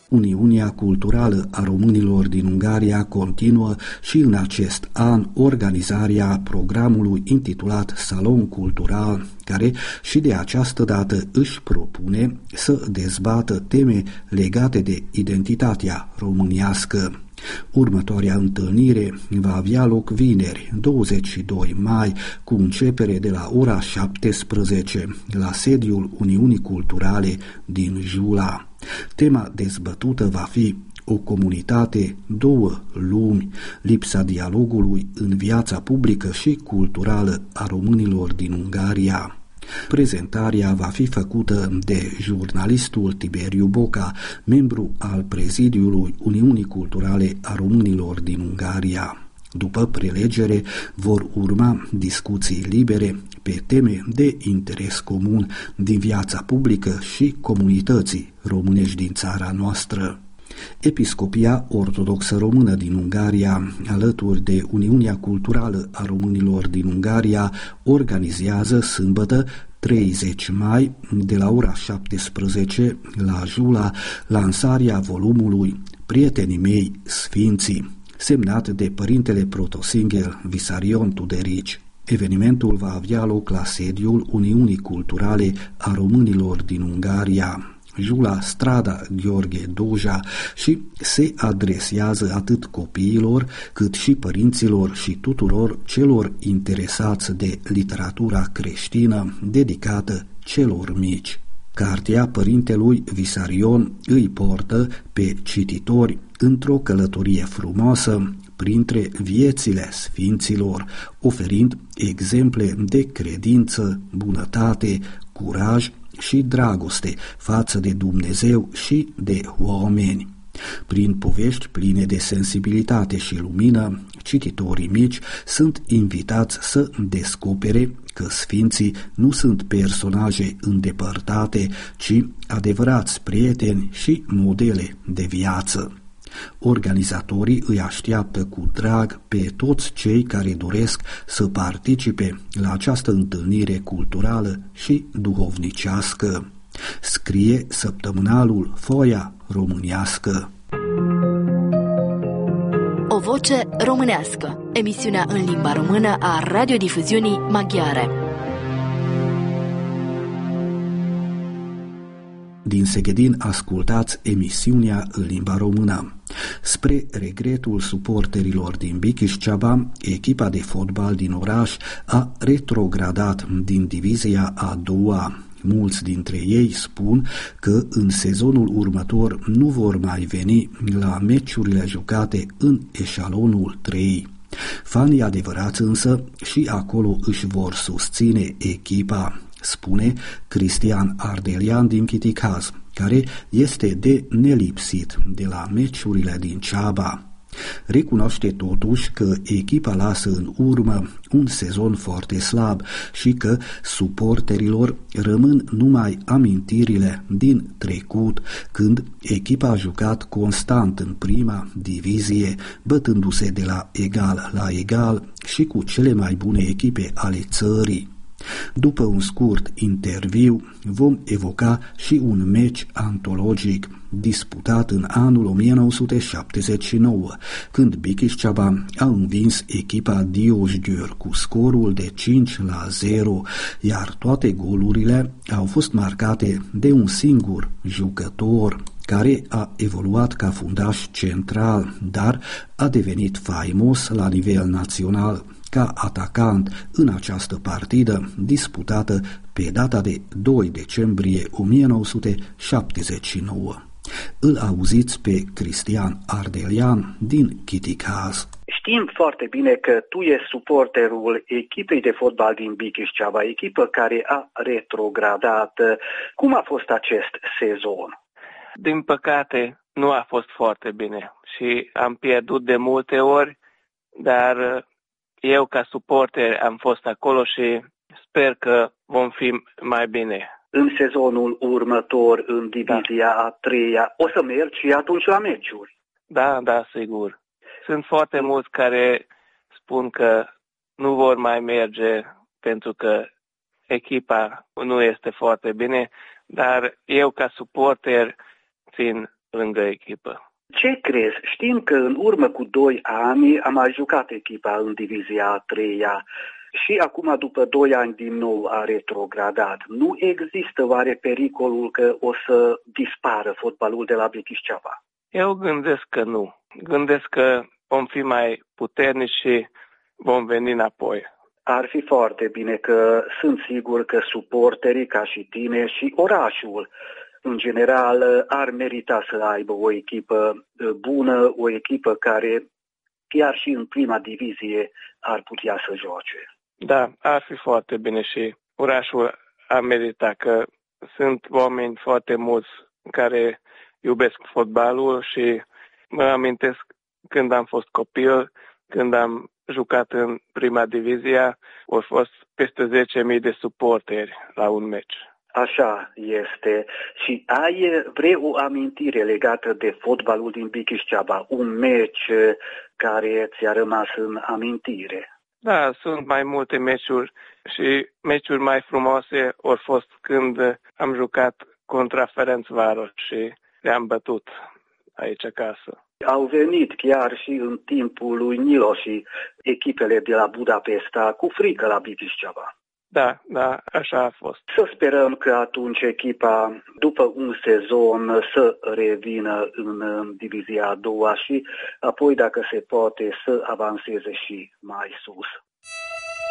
Uniunea Culturală a Românilor din Ungaria continuă și în acest an organizarea programului intitulat Salon Cultural, care și de această dată își propune să dezbată teme legate de identitatea românească. Următoarea întâlnire va avea loc vineri, 22 mai, cu începere de la ora 17 la sediul Uniunii Culturale din Jula. Tema dezbătută va fi o comunitate, două lumi, lipsa dialogului în viața publică și culturală a românilor din Ungaria. Prezentarea va fi făcută de jurnalistul Tiberiu Boca, membru al prezidiului Uniunii Culturale a Românilor din Ungaria. După prelegere vor urma discuții libere pe teme de interes comun din viața publică și comunității românești din țara noastră. Episcopia Ortodoxă Română din Ungaria, alături de Uniunea Culturală a Românilor din Ungaria, organizează sâmbătă 30 mai, de la ora 17 la Jula, lansarea volumului Prietenii mei Sfinții, semnat de părintele protosinghel Visarion Tuderici. Evenimentul va avea loc la sediul Uniunii Culturale a Românilor din Ungaria, Jula, strada Gheorghe Doja, și se adresează atât copiilor, cât și părinților și tuturor celor interesați de literatura creștină dedicată celor mici. Cartea părintelui Visarion îi portă pe cititori într-o călătorie frumoasă printre viețile sfinților, oferind exemple de credință, bunătate, curaj și dragoste față de Dumnezeu și de oameni. Prin povești pline de sensibilitate și lumină, cititorii mici sunt invitați să descopere că sfinții nu sunt personaje îndepărtate, ci adevărați prieteni și modele de viață. Organizatorii îi așteaptă cu drag pe toți cei care doresc să participe la această întâlnire culturală și duhovnicească. Scrie săptămânalul Foaia Românească. O voce românească. Emisiunea în limba română a radiodifuziunii maghiare. Din Seghedin ascultați emisiunea în limba română. Spre regretul suporterilor din Bikișceaba, echipa de fotbal din oraș a retrogradat din divizia a doua. Mulți dintre ei spun că în sezonul următor nu vor mai veni la meciurile jucate în eșalonul 3. Fanii adevărați însă și acolo își vor susține echipa, spune Cristian Ardelian din Chiticaz, care este de nelipsit de la meciurile din Ceaba. Recunoaște totuși că echipa lasă în urmă un sezon foarte slab și că suporterilor rămân numai amintirile din trecut, când echipa a jucat constant în prima divizie, bătându-se de la egal la egal și cu cele mai bune echipe ale țării. După un scurt interviu, vom evoca și un meci antologic disputat în anul 1979, când Bikișceaba a învins echipa Diósgyőr cu scorul de 5-0, iar toate golurile au fost marcate de un singur jucător, care a evoluat ca fundaș central, dar a devenit faimos la nivel național ca atacant în această partidă disputată pe data de 2 decembrie 1979. Îl auziți pe Cristian Ardelian din Chiticaz. Știm foarte bine că tu ești suporterul echipei de fotbal din Bikișceaba, echipă care a retrogradat. Cum a fost acest sezon? Din păcate, nu a fost foarte bine și am pierdut de multe ori, dar eu ca suporter am fost acolo și sper că vom fi mai bine. În sezonul următor, în divizia a treia, o să mergi și atunci la meciuri? Da, sigur. Sunt foarte mulți care spun că nu vor mai merge pentru că echipa nu este foarte bine, dar eu ca suporter țin lângă echipă. Ce crezi? Știm că în urmă cu 2 ani am mai jucat echipa în divizia a 3-a și acum după 2 ani din nou a retrogradat. Nu există oare pericolul că o să dispară fotbalul de la Bichișceava? Eu gândesc că nu. Gândesc că vom fi mai puternici și vom veni înapoi. Ar fi foarte bine, că sunt sigur că suporterii ca și tine și orașul în general ar merita să aibă o echipă bună, o echipă care chiar și în prima divizie ar putea să joace. Da, ar fi foarte bine și orașul ar merita, că sunt oameni foarte mulți care iubesc fotbalul și mă amintesc când am fost copil, când am jucat în prima divizie, au fost peste 10.000 de suporteri la un meci. Așa este. Și vrei o amintire legată de fotbalul din Bichișceava, un meci care ți-a rămas în amintire? Da, sunt mai multe meciuri și meciuri mai frumoase au fost când am jucat contra Ferencvaros și le-am bătut aici acasă. Au venit chiar și în timpul lui Nilo și echipele de la Budapesta cu frică la Bichișceava. Da, așa a fost. Să sperăm că atunci echipa, după un sezon, să revină în divizia a doua și apoi, dacă se poate, să avanseze și mai sus.